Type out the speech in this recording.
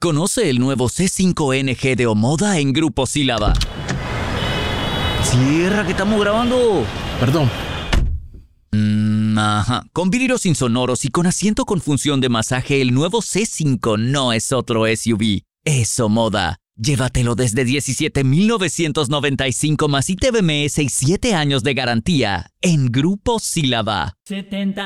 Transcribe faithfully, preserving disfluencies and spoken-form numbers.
Conoce el nuevo C cinco N G de Omoda en Grupo Sílaba. Cierra, que estamos grabando. Perdón. Mm, ajá. Con vidrios insonoros y con asiento con función de masaje, el nuevo C cinco no es otro S U V. Es Omoda. Llévatelo desde diecisiete mil novecientos noventa y cinco más I T B M S y siete años de garantía en Grupo Sílaba. setenta